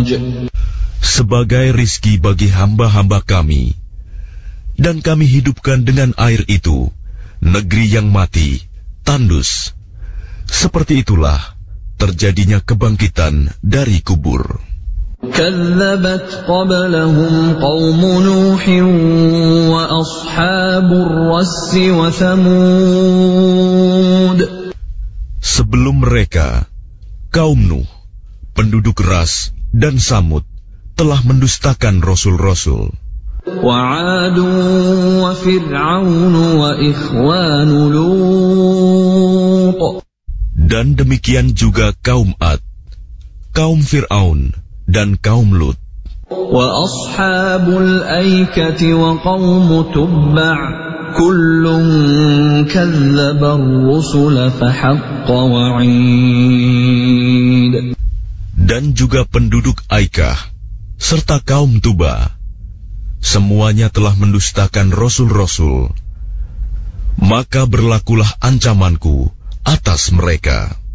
sebagai rizki bagi hamba-hamba kami, dan kami hidupkan dengan air itu negeri yang mati, tandus. Seperti itulah terjadinya kebangkitan dari kubur. كذبت قبلهم قوم نوح وأصحاب الرس وثمود. Sebelum mereka, kaum Nuh, penduduk Ras dan Samud telah mendustakan rasul-rasul. وعاد وفرعون وإخوان لوط. Dan demikian juga kaum Ad, kaum Fir'aun, dan kaum Lut. وأصحاب الأيكة وقوم تبع كل كذب الرسل فحق وعيد. Dan juga penduduk Aikah serta kaum Tuba, semuanya telah mendustakan rasul-rasul, maka berlakulah ancamanku atas mereka.